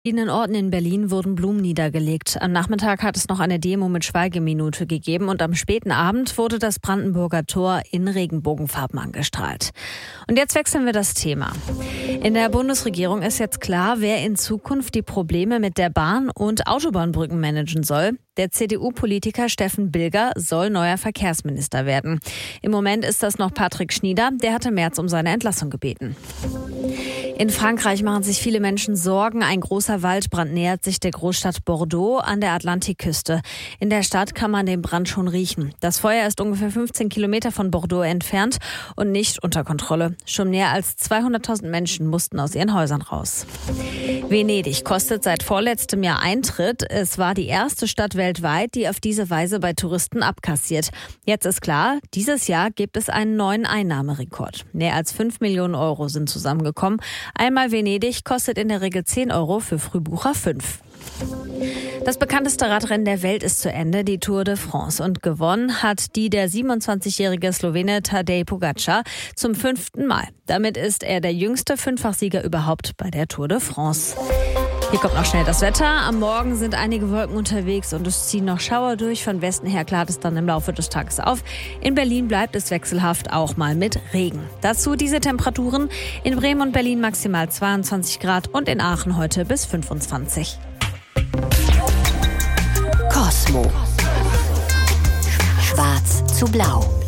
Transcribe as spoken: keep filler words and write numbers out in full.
In den Orten in Berlin wurden Blumen niedergelegt. Am Nachmittag hat es noch eine Demo mit Schweigeminute gegeben und am späten Abend wurde das Brandenburger Tor in Regenbogenfarben angestrahlt. Und jetzt wechseln wir das Thema. In der Bundesregierung ist jetzt klar, wer in Zukunft die Probleme mit der Bahn und Autobahnbrücken managen soll. Der C D U-Politiker Steffen Bilger soll neuer Verkehrsminister werden. Im Moment ist das noch Patrick Schnieder, der hatte im März um seine Entlassung gebeten. In Frankreich machen sich viele Menschen Sorgen. Ein großer Waldbrand nähert sich der Großstadt Bordeaux an der Atlantikküste. In der Stadt kann man den Brand schon riechen. Das Feuer ist ungefähr fünfzehn Kilometer von Bordeaux entfernt und nicht unter Kontrolle. Schon mehr als zweihunderttausend Menschen mussten aus ihren Häusern raus. Venedig kostet seit vorletztem Jahr Eintritt. Es war die erste Stadt weltweit, die auf diese Weise bei Touristen abkassiert. Jetzt ist klar, dieses Jahr gibt es einen neuen Einnahmerekord. Mehr als fünf Millionen Euro sind zusammengekommen. Einmal Venedig kostet in der Regel zehn Euro, für Frühbucher fünf. Das bekannteste Radrennen der Welt ist zu Ende, die Tour de France. Und gewonnen hat die der siebenundzwanzigjährige Slowene Tadej Pogačar zum fünften Mal. Damit ist er der jüngste Fünffachsieger überhaupt bei der Tour de France. Hier kommt noch schnell das Wetter. Am Morgen sind einige Wolken unterwegs und es ziehen noch Schauer durch. Von Westen her klart es dann im Laufe des Tages auf. In Berlin bleibt es wechselhaft, auch mal mit Regen. Dazu diese Temperaturen: in Bremen und Berlin maximal zweiundzwanzig Grad und in Aachen heute bis fünfundzwanzig. Kosmo. Schwarz zu blau.